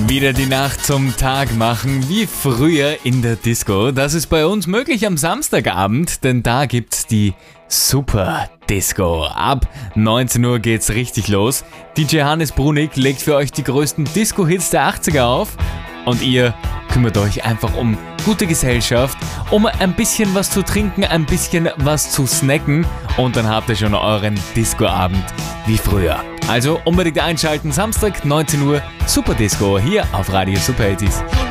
Wieder die Nacht zum Tag machen, wie früher in der Disco. Das ist bei uns möglich am Samstagabend, denn da gibt's die Super Disco. Ab 19 Uhr geht's richtig los. DJ Hannes Brunig legt für euch die größten Disco-Hits der 80er auf und ihr kümmert euch einfach um gute Gesellschaft, um ein bisschen was zu trinken, ein bisschen was zu snacken und dann habt ihr schon euren Disco-Abend wie früher. Also unbedingt einschalten, Samstag 19 Uhr, Super Disco hier auf Radio Super 80s.